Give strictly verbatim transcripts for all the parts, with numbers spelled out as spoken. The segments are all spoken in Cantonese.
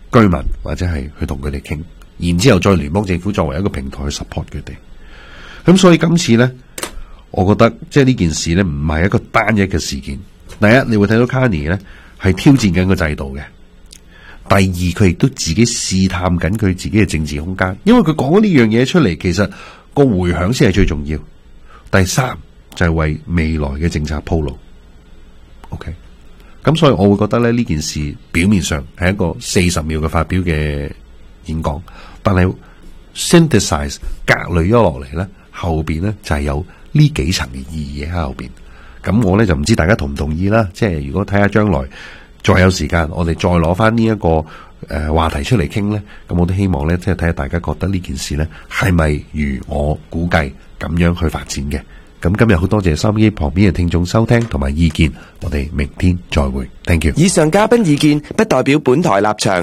居民或者係去同佢哋傾，然之後再聯邦政府作為一個平台去 support 佢哋。咁所以今次咧，我覺得即係呢件事咧唔係一個單一嘅事件。第一，你會睇到 Carney 咧係挑戰緊個制度嘅；第二，佢亦都自己試探緊佢自己嘅政治空間，因為佢講咗呢樣嘢出嚟，其實個回響先係最重要。第三就係為未來嘅政策鋪路。OK。咁所以我會覺得咧呢件事表面上係一個四十秒嘅發表嘅演講，但係 synthesize 隔離咗落嚟咧，後邊咧就係有呢幾層嘅意義喺後邊。咁我咧就唔知大家同唔同意啦。即係如果睇下將來再有時間，我哋再攞翻呢一個誒、呃、話題出嚟傾咧，咁我都希望咧即係睇下大家覺得呢件事咧係咪如我估計咁樣去發展嘅。咁今日好多謝收音機旁邊嘅聽眾收聽同埋意見，我哋明天再會。Thank you。 以上嘉賓意見不代表本台立場。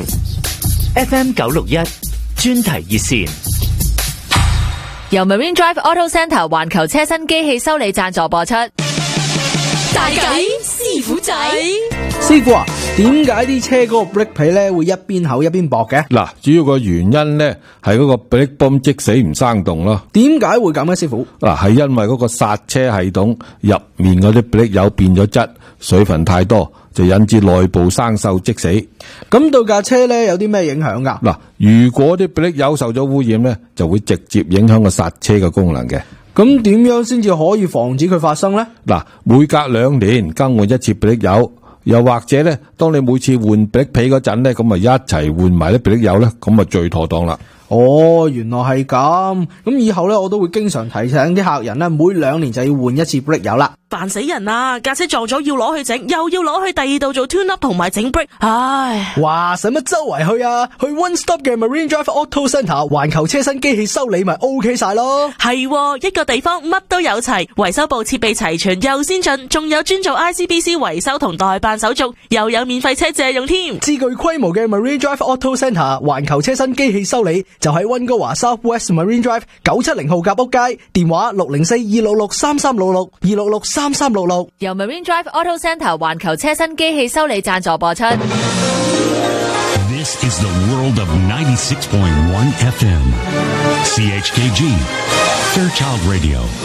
F M 九六一專題熱線由 Marine Drive Auto Centre 環球車身機器修理贊助播出。 大計師傅仔， 師傅啊，點解啲車嗰個 brake 皮咧會一邊厚一邊薄嘅？ 嗱，主要個原因咧係嗰個 brake boom 積死唔生動咯。 點解會咁咧，師傅？ 嗱，係因為嗰個剎車系統入面嗰啲 brake 油變咗質，水分太多，就引致內部生鏽積死。 咁對架車咧有啲咩影響噶？ 嗱，如果啲 brake 油受咗污染咧，就會直接影響個剎車嘅功能嘅。 咁點樣先至可以防止佢發生呢？ 嗱，每隔兩年更換一次 brake 油，又或者咧，當你每次換 brake 皮嗰陣咧，咁咪一齊換埋啲 brake 油咧，咁咪最妥當啦。 哦，原來係咁。咁以後咧，我都會經常提醒啲客人咧，每兩年就要換一次 brake 油啦。 煩死人啦！架車撞咗要攞去整，又要攞去第二度做 tune up 同埋整 brake，唉！ 哇，使乜周圍去啊？去 One Stop 嘅 Marine Drive Auto Centre 環球車身機器修理咪 OK 晒咯。 係，一個地方乜都有齊，維修部設備齊全又先進，仲有專做 I C B C 維修同代辦手續，又有免費車借用添。 至具規模嘅 Marine Drive Auto Centre 環球車身機器修理就喺溫哥華 South West Marine Drive 九七零號夾屋街，電話六零四二六六三三六六二六六三三六六。 由 Marine Drive Auto Centre 環球車身機器修理贊助播出。 This is the world of ninety-six point one F M. C H K G, Fairchild Radio.